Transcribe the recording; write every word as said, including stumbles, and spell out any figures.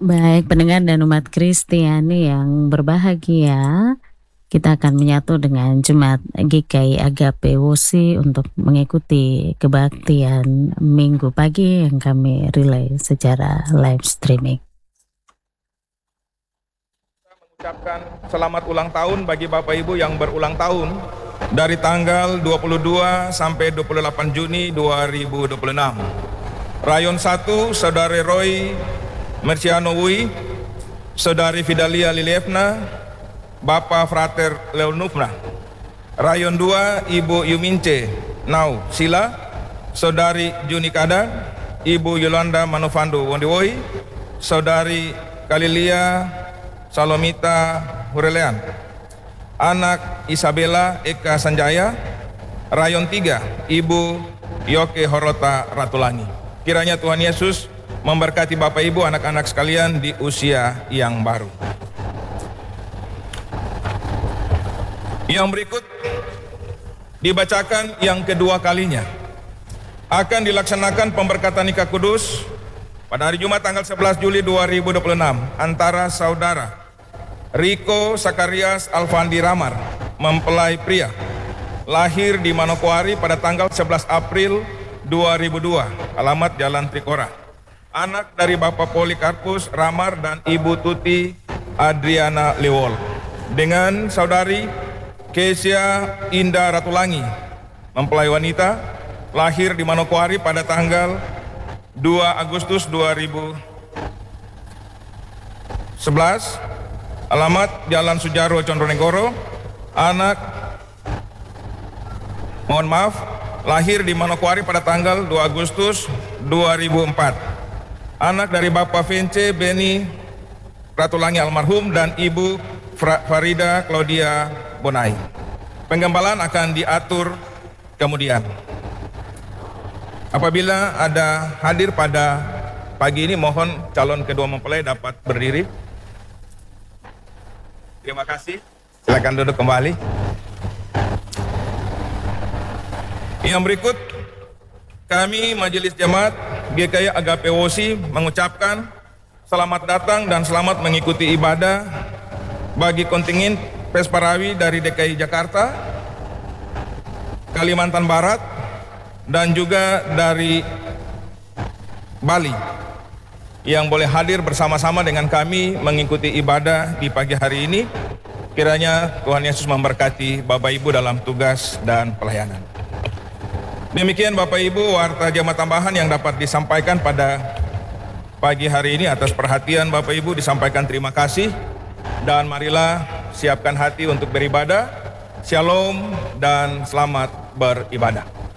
Baik, pendengar dan umat Kristiani yang berbahagia, kita akan menyatu dengan Jemaat G K I Agape Wosi untuk mengikuti kebaktian Minggu pagi yang kami relay secara live streaming. Mengucapkan selamat ulang tahun bagi Bapak Ibu yang berulang tahun dari tanggal dua puluh dua sampai dua puluh delapan Juni dua ribu dua puluh enam. Rayon satu, Saudari Roy Merciano Wui, Saudari Fidalia Lilievna, Bapak Frater Leonufna. Rayon dua, Ibu Yumince Nau Sila, Saudari Junikada, Ibu Yolanda Manufando Wondiwoi, Saudari Kalilia Salomita Hurelean, anak Isabella Eka Sanjaya. Rayon tiga, Ibu Yoke Horota Ratulangi. Kiranya Tuhan Yesus memberkati Bapak Ibu, anak-anak sekalian di usia yang baru. Yang berikut dibacakan yang kedua kalinya. Akan dilaksanakan pemberkatan nikah kudus pada hari Jumat tanggal sebelas Juli dua ribu dua puluh enam antara Saudara Riko Sakarias Alfandi Ramar, mempelai pria, lahir di Manokwari pada tanggal sebelas April dua ribu dua, alamat Jalan Trikora. Anak dari Bapak Polikarpus Ramar dan Ibu Tuti Adriana Lewol. Dengan Saudari Kesia Indah Ratulangi, mempelai wanita, lahir di Manokwari pada tanggal dua Agustus dua ribu sebelas, alamat Jalan Sujaro Condronegoro. Anak, mohon maaf, lahir di Manokwari pada tanggal dua Agustus dua ribu empat. Anak dari Bapak Vence Beni Ratulangi almarhum dan Ibu Farida Claudia Bonai. Penggembalaan akan diatur kemudian. Apabila ada hadir pada pagi ini, mohon calon kedua mempelai dapat berdiri. Terima kasih. Silakan duduk kembali. Yang berikut, kami Majelis Jemaat G K I Agape Wosi mengucapkan selamat datang dan selamat mengikuti ibadah bagi kontingen Pesparawi dari D K I Jakarta, Kalimantan Barat, dan juga dari Bali yang boleh hadir bersama-sama dengan kami mengikuti ibadah di pagi hari ini. Kiranya Tuhan Yesus memberkati Bapak Ibu dalam tugas dan pelayanan. Demikian Bapak Ibu warta jamaah tambahan yang dapat disampaikan pada pagi hari ini. Atas perhatian Bapak Ibu disampaikan terima kasih, dan marilah siapkan hati untuk beribadah. Shalom dan selamat beribadah.